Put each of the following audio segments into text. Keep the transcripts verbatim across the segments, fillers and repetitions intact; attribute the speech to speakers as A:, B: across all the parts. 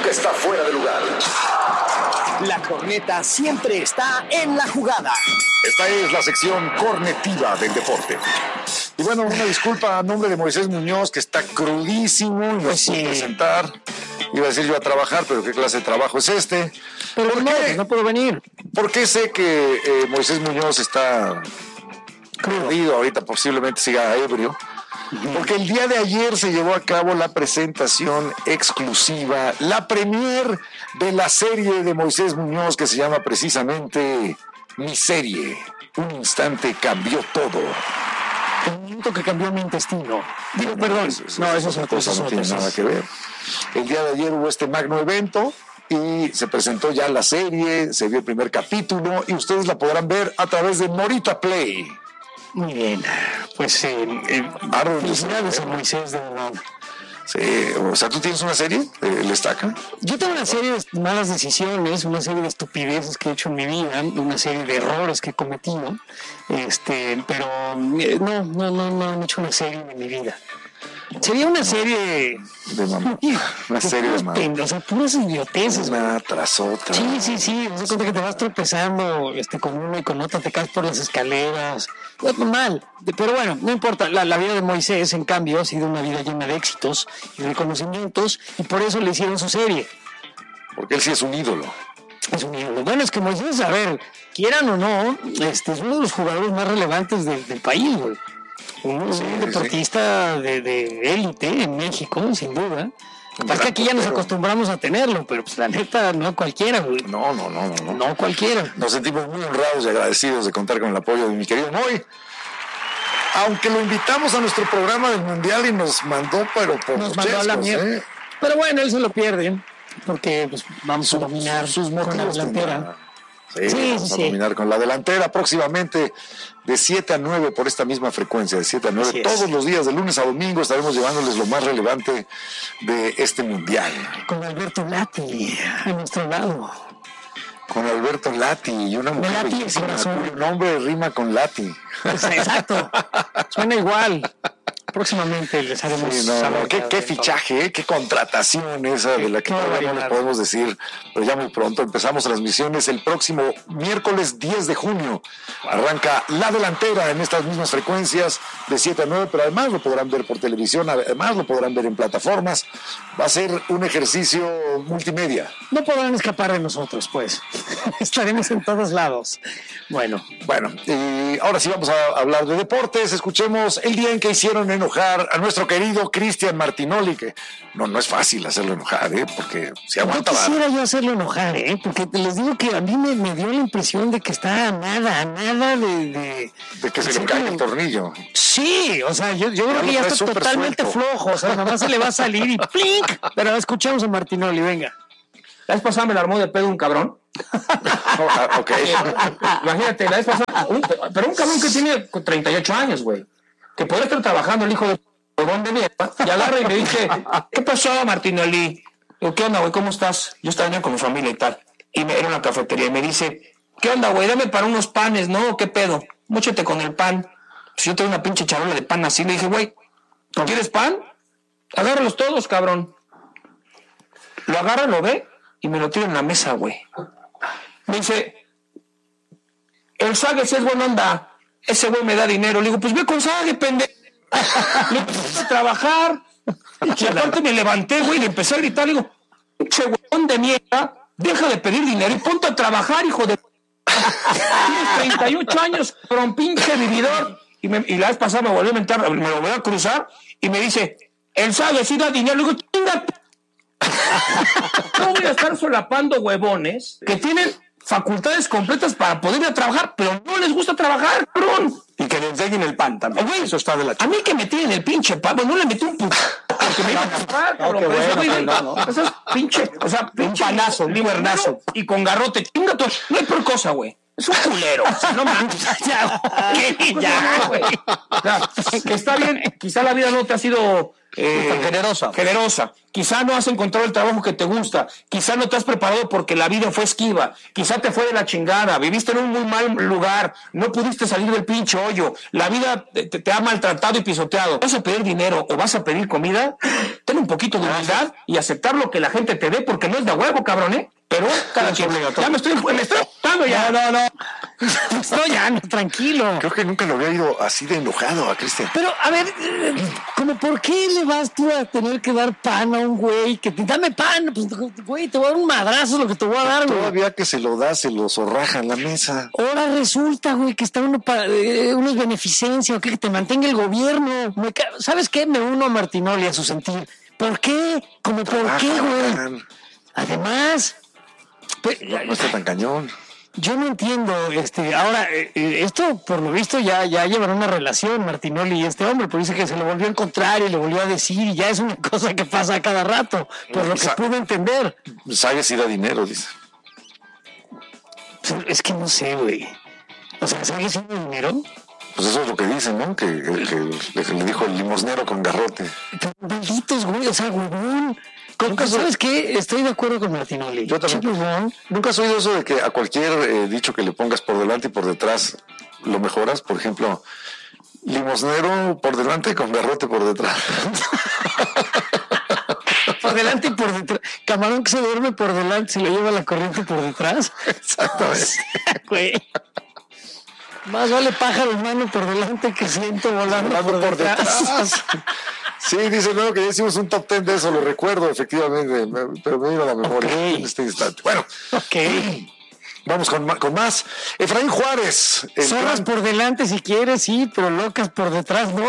A: nunca está fuera de lugar.
B: La corneta siempre está en la jugada.
C: Esta es la sección cornetiva del deporte. Y bueno, una disculpa a nombre de Moisés Muñoz, que está crudísimo y no
D: Pues
C: se puede
D: sí.
C: presentar. Iba a decir yo a trabajar, pero ¿qué clase de trabajo es este?
D: Pero
C: ¿Por
D: no,
C: qué?
D: pues no puedo venir.
C: ¿Por qué sé que eh, Moisés Muñoz está crudo ahorita, posiblemente siga ebrio? Porque el día de ayer se llevó a cabo la presentación exclusiva, la premier de la serie de Moisés Muñoz, que se llama precisamente Mi Serie. Un instante cambió todo.
D: El minuto que cambió mi intestino. Digo, perdón.
C: Eso, eso,
D: no,
C: eso
D: eso es
C: otra
D: otra
C: cosa,
D: cosa.
C: no tiene nada que ver. El día de ayer hubo este magno evento y se presentó ya la serie, se vio el primer capítulo y ustedes la podrán ver a través de Morita Play.
D: Muy bien. Pues eh, eh,
C: Árbol de
D: felicidades a
C: Santiago.
D: Moisés, de verdad.
C: Sí, o sea, ¿tú tienes una serie? Eh, ¿El Estaca?
D: Yo tengo una serie de malas decisiones, una serie de estupideces que he hecho en mi vida, una serie de errores que he cometido, este, pero eh, no, no, no, no he hecho una serie de mi vida. Sería una serie
C: De mamá. Una serie de mamá.
D: O sea, puras idioteces, güey.
C: Una tras otra.
D: Sí, sí, sí, me doy cuenta que te vas tropezando este, con uno y con otra, te caes por las escaleras, es normal, pero bueno, no importa, la, la vida de Moisés, en cambio, ha sido una vida llena de éxitos y reconocimientos, y por eso le hicieron su serie.
C: Porque él sí es un ídolo.
D: Es un ídolo. Bueno, es que Moisés, a ver, quieran o no, este, es uno de los jugadores más relevantes de- del país, güey. Un,
C: Sí,
D: un
C: sí,
D: deportista de, de élite en México, sin duda. Lo que pasa es que aquí ya nos
C: portero.
D: acostumbramos a tenerlo, pero pues la neta, no cualquiera, güey.
C: No, no, no, no. no.
D: No cualquiera.
C: Nos sentimos muy honrados y agradecidos de contar con el apoyo de mi querido Moy. Aunque lo invitamos a nuestro programa del Mundial y nos mandó, pero por
D: Nos
C: los
D: mandó a la
C: chescos,
D: mierda.
C: ¿eh?
D: Pero bueno, él se lo pierde, porque pues, vamos a dominar
C: sus
D: con la
C: motivos
D: delantera.
C: tendrá. Sí,
D: Sí,
C: vamos
D: sí,
C: a
D: sí.
C: dominar con la delantera próximamente de siete a nueve por esta misma frecuencia, de siete a nueve.
D: Así es.
C: Todos los días, de lunes a domingo, estaremos llevándoles lo más relevante de este Mundial.
D: Con Alberto Lati a nuestro lado.
C: Con Alberto Lati y una mujer
D: Lati,
C: bellísima,
D: corazón.
C: cuyo nombre rima con Lati.
D: Pues, exacto. Suena igual. Próximamente les haremos
C: Sí, no,
D: saber
C: no, qué,
D: de
C: qué
D: todo.
C: fichaje, ¿eh? Qué contratación esa de la que
D: Qué
C: todavía no les
D: barbaridad.
C: podemos decir, pero ya muy pronto empezamos transmisiones el próximo miércoles diez de junio. Arranca la delantera en estas mismas frecuencias de siete a nueve, pero además lo podrán ver por televisión, además lo podrán ver en plataformas. Va a ser un ejercicio multimedia.
D: No podrán escapar de nosotros, pues. Estaremos en todos lados. Bueno,
C: Bueno, y ahora sí vamos a hablar de deportes. Escuchemos el día en que hicieron enojar a nuestro querido Cristian Martinoli, que no, no es fácil hacerlo enojar, ¿eh? Porque se
D: no
C: aguanta vara.
D: quisiera yo hacerlo enojar, ¿eh? Porque les digo que a mí me, me dio la impresión de que está a nada, a nada de... de
C: De que se
D: Sí,
C: le caiga
D: como-
C: el tornillo.
D: Sí, o sea, yo, yo
C: Ya
D: creo
C: lo
D: que ya
C: traes
D: está
C: súper
D: totalmente
C: suelto.
D: flojo, o sea, nada más se le va a salir y ¡plink! Pero escuchamos a Martinoli, venga.
E: La vez pasada me la armó de pedo un cabrón.
C: Oh, ah, ok.
E: Imagínate, la vez pasada. un- pero un cabrón que tiene treinta y ocho años, güey. Que podría estar trabajando el hijo de huevón de mierda. Y agarra y me dice: ¿Qué pasó, Martinoli? Digo, ¿qué onda, güey? ¿Cómo estás? Yo estaba con mi familia y tal. Y me, era una cafetería. Y me dice: ¿Qué onda, güey? Dame para unos panes, ¿no? ¿Qué pedo? Móchate con el pan. Pues yo tengo una pinche charola de pan así. Le dije: Güey, ¿no quieres pan? Agárralos todos, cabrón. Lo agarra, lo ve y me lo tira en la mesa, güey. Me dice: el Sague si es buena onda, ese güey me da dinero. Le digo: pues ve con Sague, pendejo. Le puse a trabajar. Y aparte me levanté, güey, y le empecé a gritar. Le digo: pinche huevón de mierda, deja de pedir dinero y ponte a trabajar, hijo de... Tienes treinta y ocho años, con pinche vividor. Y, me, y la vez pasada me volvió a mentar, me lo voy a cruzar y me dice: el Sague sí da dinero. Le digo: chinga. No voy a estar solapando huevones que tienen facultades completas para poder ir a trabajar, pero no les gusta trabajar, cabrón.
B: Y que le enseñen el pan también.
E: Güey,
B: Eso está de la
E: a mí que me tienen el pinche pan, bueno, no le metí un puto. Porque me iba a chupar, cabrón,
B: qué
E: pero eso,
B: bueno,
E: güey,
B: no, no.
E: eso es pinche, o sea, pinche
B: panazo, un
E: libernazo. Y con garrote, chinga todo. No hay peor cosa, güey. Es un culero. O sea, no mames. Ya, ¿qué? Ya, güey. O sea, que está bien, quizá la vida no te ha sido eh,
D: generosa.
E: generosa. Quizá no has encontrado el trabajo que te gusta, quizá no te has preparado porque la vida fue esquiva, quizá te fue de la chingada, viviste en un muy mal lugar, no pudiste salir del pinche hoyo, la vida te, te ha maltratado y pisoteado. ¿Vas a pedir dinero o vas a pedir comida? Ten un poquito de humildad y aceptar lo que la gente te dé, porque no es de huevo, cabrón, ¿eh? Pero cada quien. Ya me estoy, me estoy gustando ya.
D: No, no, no. No, ya, no, tranquilo.
C: Creo que nunca lo había ido así de enojado a Cristian.
D: Pero, a ver, ¿como por qué le vas tú a tener que dar pan a un güey? Que te dame pan, pues, güey, te voy a dar un madrazo lo que te voy a dar, güey.
C: Todavía que se lo da, se lo zorraja en la mesa.
D: Ahora resulta, güey, que está uno para eh, uno es beneficencia, o que te mantenga el gobierno. Me ca- ¿Sabes qué? Me uno a Martinoli a su sentir. ¿Por qué? ¿Cómo por qué, güey? Además, pues,
C: No, no está tan cañón.
D: yo no entiendo, este, ahora, eh, eh, esto por lo visto ya, ya llevan una relación Martinoli y este hombre, pero dice que se lo volvió a encontrar y le volvió a decir, y ya es una cosa que pasa a cada rato, por lo que
C: Sa-
D: pude entender.
C: Sabes si da dinero, dice.
D: Pues, es que no sé, güey. O sea, ¿sigue siendo dinero?
C: Pues eso es lo que dicen, ¿no? Que, que- que le, le dijo el limosnero con garrote.
D: Pero malditos, güey, o sea, huevón.
C: Nunca
D: ¿Sabes
C: so-
D: qué? Estoy de acuerdo con Martinoli.
C: Yo también.
D: Che, huevón.
C: ¿Nunca has oído eso de que a cualquier eh, dicho que le pongas por delante y por detrás lo mejoras? Por ejemplo, limosnero por delante con garrote por detrás.
D: Por delante y por detrás. Camarón que se duerme por delante, se lo lleva la corriente por detrás.
C: Exactamente.
D: Güey. Más vale pájaro en mano por delante que siento volando
C: Volando
D: por,
C: por
D: detrás.
C: detrás. Sí, dice luego que ya hicimos un top ten de eso, lo recuerdo efectivamente, me- pero me vino a la memoria
D: Ok.
C: en este instante. Bueno,
D: Ok.
C: vamos con, ma- con más. Efraín Juárez. el
D: Zorras
C: gran-
D: por delante si quieres, sí, pero locas por detrás no.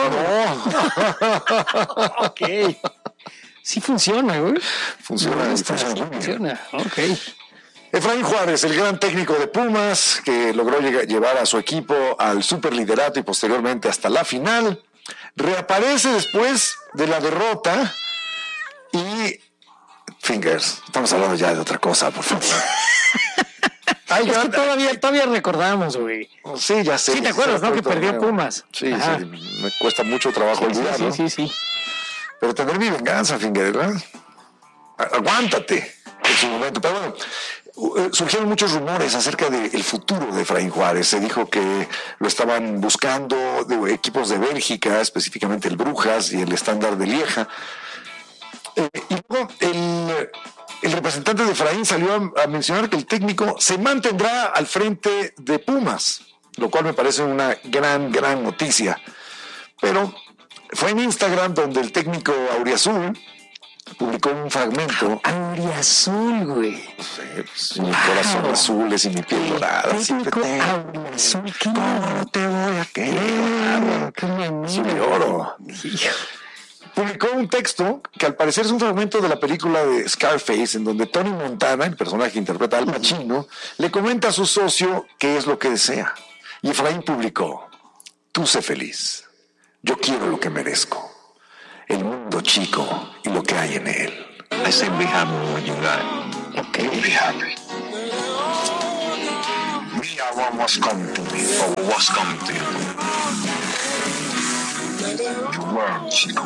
D: Ok. Sí funciona, güey.
C: Funciona,
D: Me gusta,
C: funciona
D: sí
C: muy bien.
D: funciona. Ok.
C: Efraín Juárez, el gran técnico de Pumas, que logró llega- llevar a su equipo al superliderato y posteriormente hasta la final, reaparece después de la derrota y... Fingers, estamos hablando ya de otra cosa, por favor. Ay,
D: Es
C: ya-
D: que todavía, todavía recordamos, güey.
C: Sí, ya sé.
D: Sí, ¿te acuerdas, no? Que
C: Todo
D: perdió
C: nuevo.
D: Pumas.
C: Sí,
D: Ajá.
C: sí, me cuesta mucho trabajo
D: Sí,
C: olvidarlo.
D: sí, sí, sí.
C: Pero tendré mi venganza, Finger, ¿verdad? A- Aguántate en su momento. Pero bueno, uh, eh, surgieron muchos rumores acerca del futuro de Efraín Juárez. Se dijo que lo estaban buscando de equipos de Bélgica, específicamente el Brujas y el Estándar de Lieja. Eh, y luego el, el representante de Efraín salió a, a mencionar que el técnico se mantendrá al frente de Pumas, lo cual me parece una gran, gran noticia. Pero fue en Instagram donde el técnico Auriazul publicó un fragmento.
D: Auriazul, güey.
C: Eh, pues, mi corazón azul es y mi piel dorada. Siempre
D: Técnico
C: te...
D: Auriazul, qué
C: ¿Cómo no te voy a querer?
D: Qué manera.
C: Azul y oro.
D: Hijo.
C: Publicó un texto que al parecer es un fragmento de la película de Scarface, en donde Tony Montana, el personaje que interpreta al Pacino, le comenta a su socio qué es lo que desea. Y Efraín publicó: tú sé feliz, yo quiero lo que merezco, el mundo chico y lo que hay en él. I say be happy when you got it. Okay, be happy. Mira what's coming to me, or what's coming to you. The world, chico.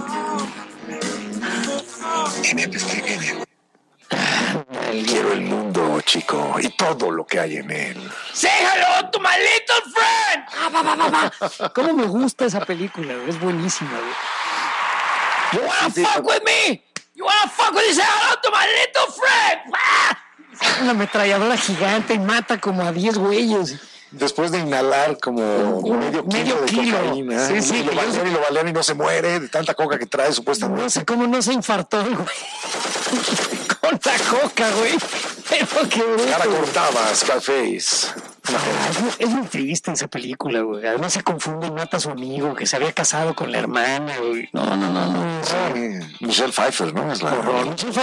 C: And everything in it. Quiero el mundo, chico, y todo lo que hay en él.
D: Say hello to my little friend. Ah, va, va, va, va. ¿Cómo me gusta esa película, güey? Es buenísima, güey. You wanna
C: Sí,
D: fuck with me? You wanna fuck with me? Say hello to my little friend. ¡Ah! Saca una ametralladora gigante y mata como a diez güeyes.
C: Después de inhalar como
D: Un-
C: medio kilo
D: medio
C: de
D: kilo.
C: cocaína,
D: Sí, sí,
C: y lo
D: que
C: balean
D: yo-
C: y lo balean y no se muere de tanta coca que trae supuestamente.
D: No sé cómo no se infartó, güey. Con la coca, güey. Pero qué bruto.
C: Cara
D: güey.
C: cortaba, Scarface.
D: Ah, es, muy, es muy triste esa película, güey. Además se confunde y mata a su amigo que se había casado con la hermana, güey. No, no, no, no.
C: Sí, Michelle Pfeiffer, ¿no? Es la...
D: Horror.